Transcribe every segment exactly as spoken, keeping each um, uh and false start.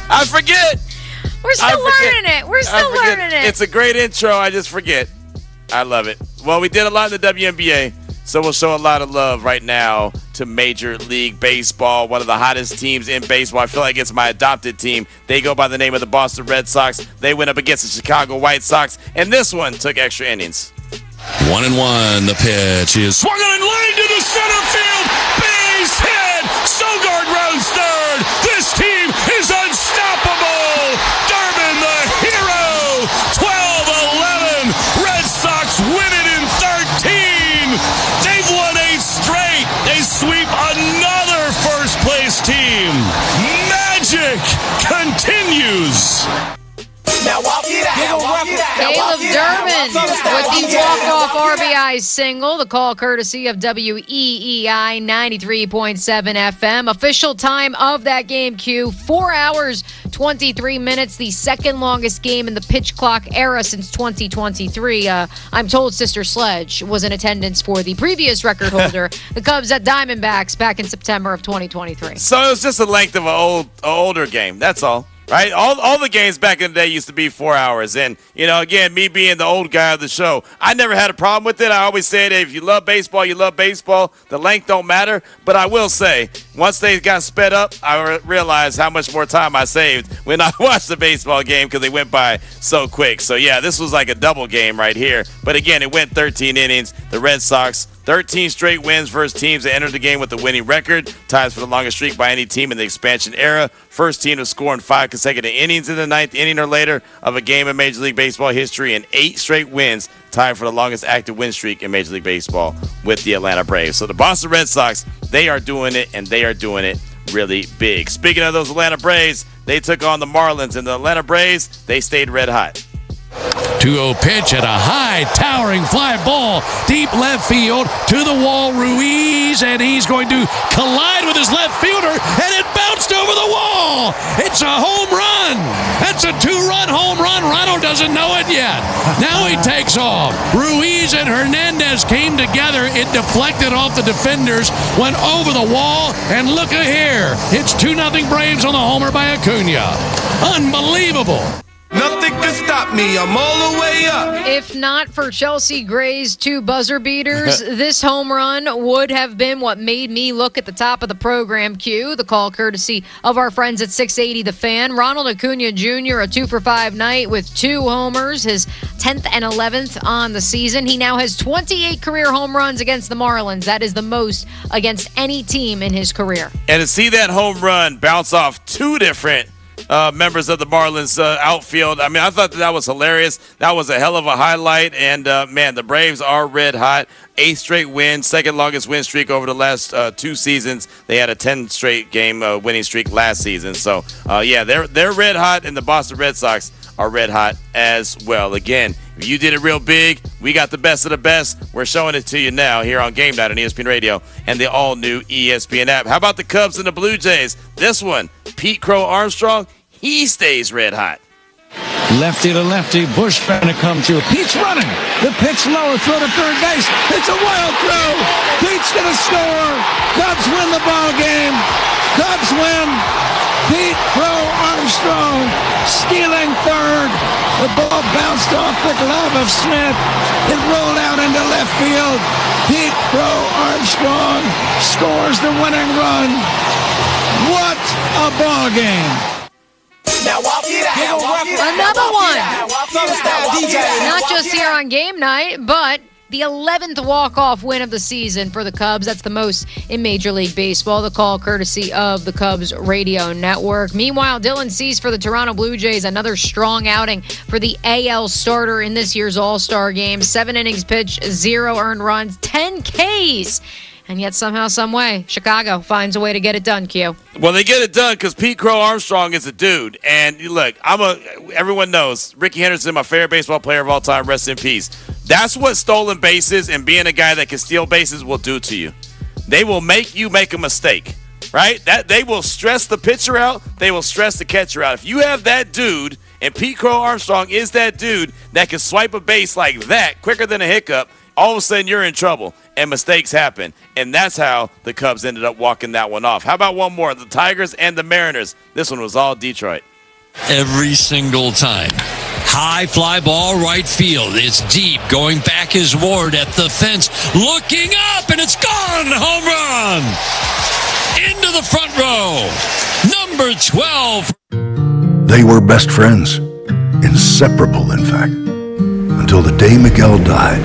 I forget. We're still learning it. We're still learning it. It's a great intro. I just forget. I love it. Well, we did a lot in the W N B A, so we'll show a lot of love right now to Major League Baseball, one of the hottest teams in baseball. I feel like it's my adopted team. They go by the name of the Boston Red Sox. They went up against the Chicago White Sox, and this one took extra innings. One and one. The pitch is swung on and line to the center field. Base hit. Sogard rounds third. This team is unstoppable. Durbin, the hero. twelve eleven. Red Sox win it in thirteen. They've won eight straight. They sweep another first-place team. Magic continues. Now walk it out. Walk it out. Caleb Durbin with the walk-off R B I single. The call courtesy of W E E I ninety-three point seven F M. Official time of that game, Q, four hours, twenty-three minutes. The second longest game in the pitch clock era since twenty twenty-three. Uh, I'm told Sister Sledge was in attendance for the previous record holder, the Cubs at Diamondbacks, back in September of twenty twenty-three. So it was just the length of an old, an older game. That's all. Right? All all the games back in the day used to be four hours. And, you know, again, me being the old guy of the show, I never had a problem with it. I always say that if you love baseball, you love baseball. The length don't matter. But I will say, once they got sped up, I re- realized how much more time I saved when I watched the baseball game because they went by so quick. So, yeah, this was like a double game right here. But, again, it went thirteen innings. The Red Sox, thirteen straight wins versus teams that entered the game with a winning record. Ties for the longest streak by any team in the expansion era. First team to score in five consecutive innings in the ninth inning or later of a game in Major League Baseball history, and eight straight wins, tied for the longest active win streak in Major League Baseball with the Atlanta Braves. So the Boston Red Sox, they are doing it, and they are doing it really big. Speaking of those Atlanta Braves, they took on the Marlins, and the Atlanta Braves, they stayed red hot. two oh pitch at a high, towering fly ball, deep left field, to the wall, Ruiz, and he's going to collide with his left fielder, and it bounced over the wall. It's a home run. That's a two-run home run. Ronald doesn't know it yet. Now he takes off. Ruiz and Hernandez came together. It deflected off the defenders, went over the wall, and look at here. It's two nothing Braves on the homer by Acuna. Unbelievable. Nothing can stop me. I'm all the way up. If not for Chelsea Gray's two buzzer beaters, this home run would have been what made me look at the top of the program, Q. The call courtesy of our friends at six eighty The Fan. Ronald Acuna Junior, a two for five night with two homers, his tenth and eleventh on the season. He now has twenty-eight career home runs against the Marlins. That is the most against any team in his career. And to see that home run bounce off two different Uh, members of the Marlins uh, outfield. I mean, I thought that, that was hilarious. That was a hell of a highlight. And, uh, man, the Braves are red hot. Eighth straight win, second longest win streak over the last uh, two seasons. They had a ten straight game uh, winning streak last season. So, uh, yeah, they're they're red hot, and the Boston Red Sox are red hot as well. Again, if you did it real big, we got the best of the best. We're showing it to you now here on Game Night on E S P N Radio and the all-new E S P N app. How about the Cubs and the Blue Jays? This one, Pete Crow Armstrong, he stays red hot. Lefty to lefty, Bush trying to come through. Pete's running. The pitch lower, throw to third base. It's a wild throw. Pete's going to score. Cubs win the ball game. Cubs win. Pete Crow Armstrong stealing third. The ball bounced off the glove of Smith. It rolled out into left field. Pete Crow Armstrong scores the winning run. What a ball game. Now walk it out. Walk it out. Another one. D J. Not just here on Game Night, but the eleventh walk-off win of the season for the Cubs. That's the most in Major League Baseball. The call courtesy of the Cubs Radio Network. Meanwhile, Dylan Cease for the Toronto Blue Jays. Another strong outing for the A L starter in this year's All-Star game. Seven innings pitched, zero earned runs, ten Ks. And yet somehow, some way, Chicago finds a way to get it done, Q. Well, they get it done because Pete Crow Armstrong is a dude. And look, I'm a. everyone knows Rickey Henderson, my favorite baseball player of all time. Rest in peace. That's what stolen bases and being a guy that can steal bases will do to you. They will make you make a mistake, right? That they will stress the pitcher out. They will stress the catcher out. If you have that dude, and Pete Crow Armstrong is that dude that can swipe a base like that quicker than a hiccup, all of a sudden you're in trouble and mistakes happen. And that's how the Cubs ended up walking that one off. How about one more? The Tigers and the Mariners. This one was all Detroit. every single time. High fly ball right field. It's deep. Going back is Ward at the fence. Looking up, and it's gone. Home run. Into the front row. Number twelve. They were best friends. Inseparable, in fact. Until the day Miguel died.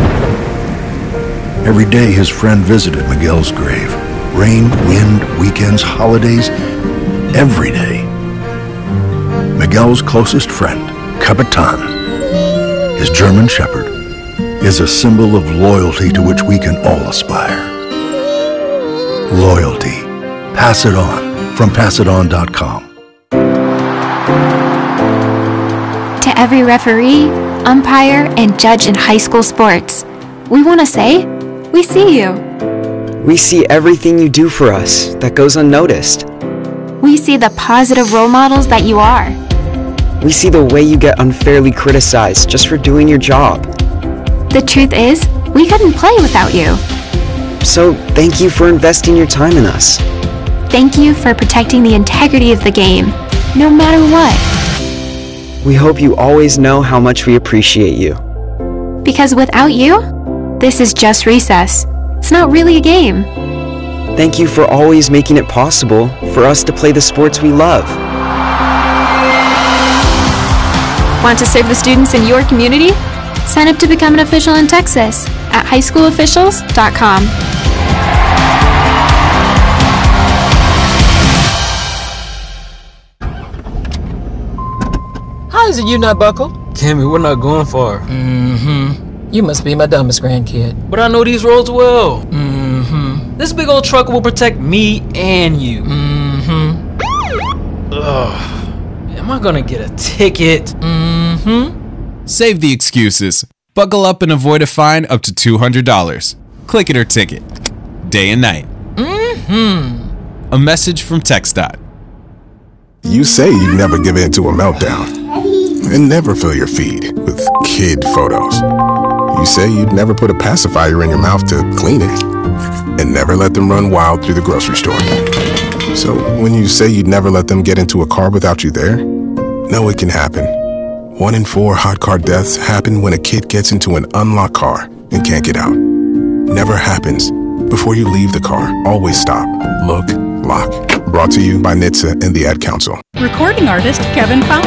Every day his friend visited Miguel's grave. Rain, wind, weekends, holidays. Every day. Miguel's closest friend, Capitan, his German Shepherd, is a symbol of loyalty to which we can all aspire. Loyalty. Pass it on from pass it on dot com. To every referee, umpire, and judge in high school sports, we want to say, we see you. We see everything you do for us that goes unnoticed. We see the positive role models that you are. We see the way you get unfairly criticized just for doing your job. The truth is, we couldn't play without you. So thank you for investing your time in us. Thank you for protecting the integrity of the game, no matter what. We hope you always know how much we appreciate you. Because without you, this is just recess. It's not really a game. Thank you for always making it possible for us to play the sports we love. Want to serve the students in your community? Sign up to become an official in Texas at high school officials dot com. How is it you not buckle? Cammy, we're not going far. Mm-hmm. You must be my dumbest grandkid. But I know these roads well. Mm-hmm. This big old truck will protect me and you. Mm-hmm. Ugh. Am I gonna get a ticket? Mm-hmm. Save the excuses. Buckle up and avoid a fine up to two hundred dollars. Click it or ticket. Day and night. Mm-hmm. A message from TxDOT. You say you never give in to a meltdown and never fill your feed with kid photos. You say you'd never put a pacifier in your mouth to clean it and never let them run wild through the grocery store. So when you say you'd never let them get into a car without you there, know it can happen. One in four hot car deaths happen when a kid gets into an unlocked car and can't get out. Never happens. Before you leave the car, always stop, look, lock. Brought to you by N H T S A and the Ad Council. Recording artist Kevin Fowler.